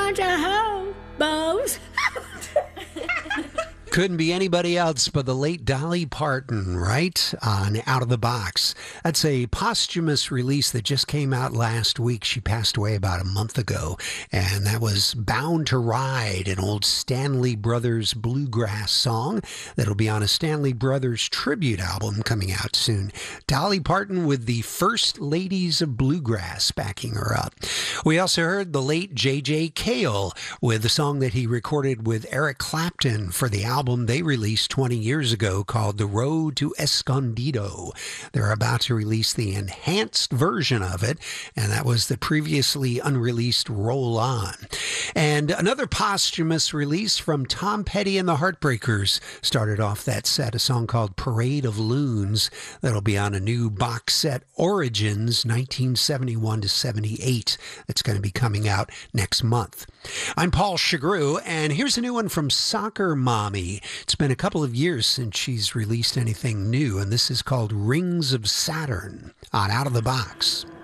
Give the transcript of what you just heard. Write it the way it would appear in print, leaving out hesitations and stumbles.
bunch of hobos. Couldn't be anybody else but the late Dolly Parton, right? On Out of the Box. That's a posthumous release that just came out last week. She passed away about a month ago, and that was Bound to Ride, an old Stanley Brothers bluegrass song that'll be on a Stanley Brothers tribute album coming out soon. Dolly Parton with the First Ladies of Bluegrass backing her up. We also heard the late J.J. Cale with the song that he recorded with Eric Clapton for the album they released 20 years ago called The Road to Escondido. They're about to release the enhanced version of it, and that was the previously unreleased Roll On. And another posthumous release from Tom Petty and the Heartbreakers started off that set, a song called Parade of Loons that'll be on a new box set, Origins 1971 to 78. That's going to be coming out next month. I'm Paul Chagru, and here's a new one from Soccer Mommy. It's been a couple of years since she's released anything new, and this is called Rings of Saturn on Out of the Box.